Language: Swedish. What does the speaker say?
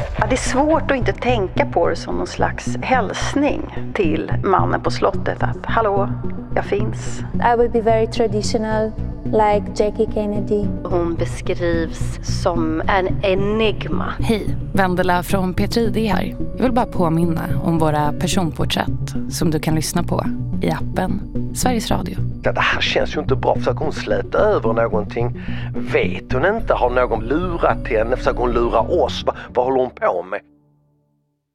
Ja, det är svårt att inte tänka på det som någon slags hälsning till mannen på slottet. Att hallå, jag finns. I will be very traditional, like Jackie Kennedy. Hon beskrivs som en enigma. Hej, Vendela från P3 här. Jag vill bara påminna om våra personporträtt som du kan lyssna på i appen Sveriges Radio. Det här känns ju inte bra. Försöker hon släta över någonting? Vet hon inte? Har någon lurat henne? Försöker hon lura oss? Vad håller hon på med?